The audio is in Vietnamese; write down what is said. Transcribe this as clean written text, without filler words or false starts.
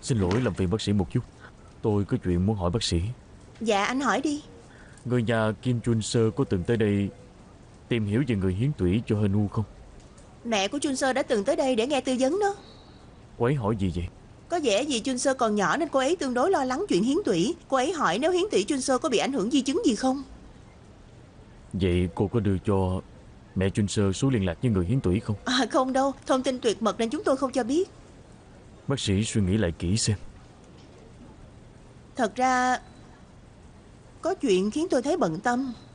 Xin lỗi làm phiền bác sĩ một chút. Tôi có chuyện muốn hỏi bác sĩ. Dạ anh hỏi đi. Người nhà Kim Chun Sơ có từng tới đây tìm hiểu về người hiến tủy cho Hên U không? Mẹ của Chun Sơ đã từng tới đây để nghe tư vấn đó. Cô ấy hỏi gì vậy? Có vẻ vì Chun Sơ còn nhỏ nên cô ấy tương đối lo lắng chuyện hiến tủy. Cô ấy hỏi nếu hiến tủy Chun Sơ có bị ảnh hưởng di chứng gì không. Vậy cô có đưa cho mẹ Chun Sơ số liên lạc với người hiến tủy không? Không đâu, thông tin tuyệt mật nên chúng tôi không cho biết. Bác sĩ suy nghĩ lại kỹ xem. Thật ra có chuyện khiến tôi thấy bận tâm.